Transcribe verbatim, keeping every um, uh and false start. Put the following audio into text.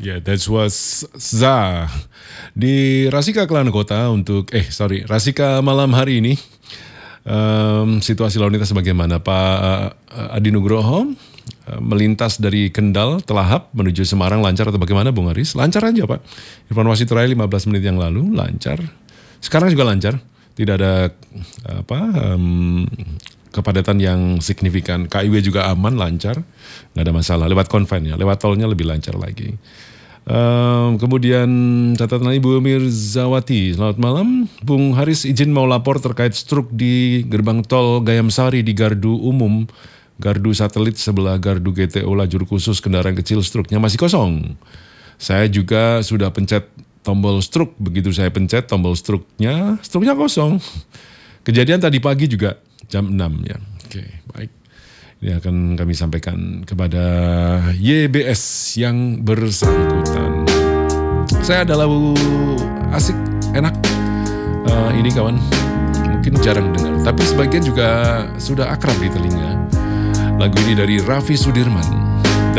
Ya, yeah, that was Za di Rasika Kelana Kota untuk eh sorry Rasika malam hari ini. Um, situasi lalu lintas bagaimana Pak uh, Adi Nugroho? Uh, melintas dari Kendal, Telahap menuju Semarang lancar atau bagaimana Bung Aris? Lancar aja Pak. Informasi terakhir lima belas menit yang lalu lancar. Sekarang juga lancar. Tidak ada apa um, kepadatan yang signifikan. K I W juga aman, lancar, nggak ada masalah. Lewat konven ya, lewat tolnya lebih lancar lagi. Um, kemudian catatan Ibu Mirzawati, selamat malam. Bung Haris izin mau lapor terkait struk di gerbang tol Gayam Sari di gardu umum, gardu satelit sebelah gardu G T O lajur khusus kendaraan kecil, struknya masih kosong. Saya juga sudah pencet tombol struk, begitu saya pencet tombol struknya, struknya kosong. Kejadian tadi pagi juga jam enam ya. Oke, baik. Ini akan kami sampaikan kepada Y B S yang bersangkutan. Saya ada lagu asik, enak. Uh, ini kawan, mungkin jarang dengar, tapi sebagian juga sudah akrab di telinga. Lagu ini dari Raffi Sudirman.